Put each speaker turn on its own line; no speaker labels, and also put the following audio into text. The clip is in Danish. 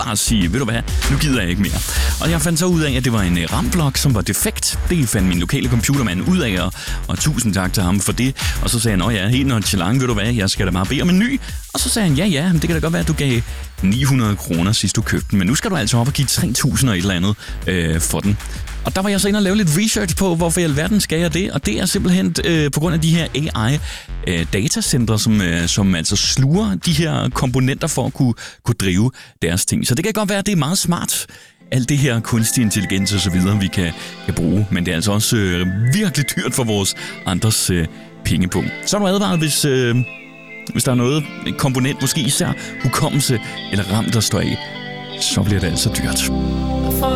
bare sige, ved du hvad, nu gider jeg ikke mere. Og jeg fandt så ud af, at det var en RAM-blok, som var defekt. Det fandt min lokale computermand ud af, og tusind tak til ham for det. Og så sagde han, ja, helt nonchalant, ved du hvad, jeg skal da bare bede om en ny. Og så sagde han, ja, det kan da godt være, at du gav 900 kroner sidst du købte den, men nu skal du altså op og give 3.000 og et eller andet for den. Og der var jeg så inde og lave lidt research på, hvorfor i alverden skal jeg det, og det er simpelthen på grund af de her AI-datacentre, som altså sluger de her komponenter for at kunne drive deres ting. Så det kan godt være, at det er meget smart, alt det her kunstig intelligens og så videre, vi kan bruge, men det er altså også virkelig dyrt for vores andres pengepunkt. Så er du advaret, hvis der er noget komponent, måske især hukommelse eller RAM, der står af, så bliver det altså dyrt.